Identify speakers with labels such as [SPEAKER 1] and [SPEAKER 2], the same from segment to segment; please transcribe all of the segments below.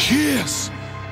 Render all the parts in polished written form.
[SPEAKER 1] Kiss.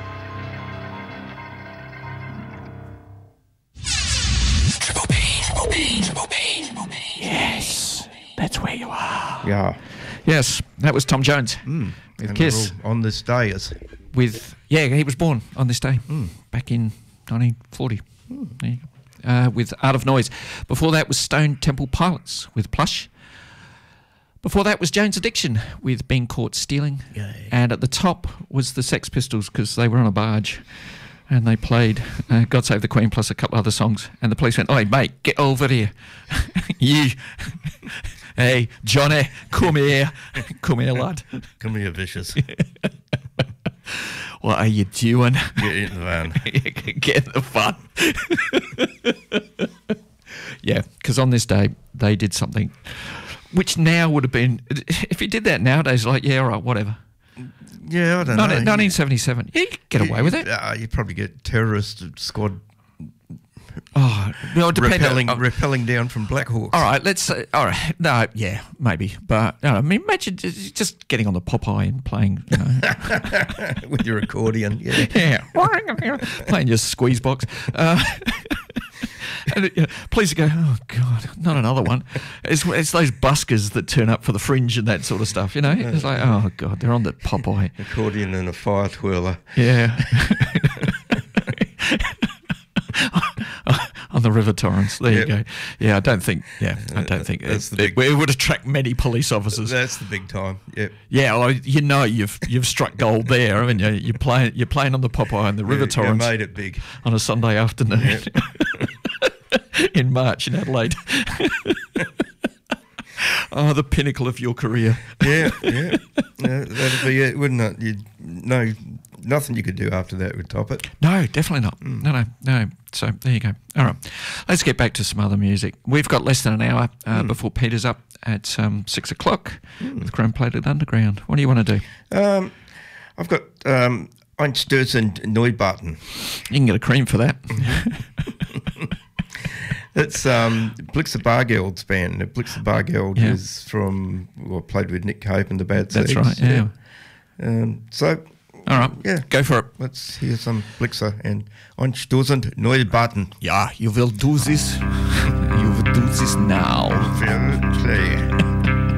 [SPEAKER 1] Triple P. Yes, that's where you are.
[SPEAKER 2] Yeah.
[SPEAKER 3] Yes, that was Tom Jones with
[SPEAKER 2] And
[SPEAKER 3] Kiss.
[SPEAKER 2] we're all on this day is.
[SPEAKER 3] He was born on this day back in 1940. There you go. With Art of Noise. Before that was Stone Temple Pilots with Plush. Before that was Jane's Addiction with Being Caught Stealing.
[SPEAKER 2] Yay.
[SPEAKER 3] And at the top was the Sex Pistols because they were on a barge and they played God Save the Queen plus a couple other songs. And the police went, "Oi, mate, get over here. You, hey, Johnny, come here. Come here, lad.
[SPEAKER 2] Come here, vicious.
[SPEAKER 3] What are you doing?
[SPEAKER 2] Get in the van.
[SPEAKER 3] Get in the fun." Yeah, because on this day, they did something which now would have been, if you did that nowadays, like, yeah, all right, whatever.
[SPEAKER 2] Yeah, I don't know.
[SPEAKER 3] 1977. Yeah, you could get away with it.
[SPEAKER 2] You'd probably get terrorist squad
[SPEAKER 3] Oh, well,
[SPEAKER 2] rappelling down from Black Hawks.
[SPEAKER 3] All right, let's say, all right, no, yeah, maybe. But, I mean, imagine just getting on the Popeye and playing,
[SPEAKER 2] with your accordion, yeah.
[SPEAKER 3] Yeah. Playing your squeeze box. And police go, "Oh, God, not another one." It's those buskers that turn up for the Fringe and that sort of stuff, It's like, oh, God, they're on the Popeye.
[SPEAKER 2] Accordion and a fire twirler.
[SPEAKER 3] Yeah. On the River Torrens. There you go. Yeah, I don't think it would attract many police officers.
[SPEAKER 2] That's the big time. Yep.
[SPEAKER 3] Yeah, well, you've struck gold there, haven't you? You're playing on the Popeye and the River Torrens.
[SPEAKER 2] You made it big
[SPEAKER 3] on a Sunday afternoon. Yep. In March in Adelaide. Oh, the pinnacle of your career.
[SPEAKER 2] Yeah. That'd be it, wouldn't it? Nothing you could do after that would top it.
[SPEAKER 3] No, definitely not. No. So there you go. All right, let's get back to some other music. We've got less than an hour before Peter's up at 6 o'clock with Chrome-Plated Underground. What do you want to do?
[SPEAKER 2] I've got Einstürzend Neubauten.
[SPEAKER 3] You can get a cream for that.
[SPEAKER 2] It's Blixa Bargeld's band. Blixa Bargeld is played with Nick Cave and the Bad Seeds.
[SPEAKER 3] That's right, yeah.
[SPEAKER 2] So,
[SPEAKER 3] all right, go for it.
[SPEAKER 2] Let's hear some Blixa and Einstürzend Neubauten.
[SPEAKER 3] Ja, you will do this. You will do this now.
[SPEAKER 2] Play.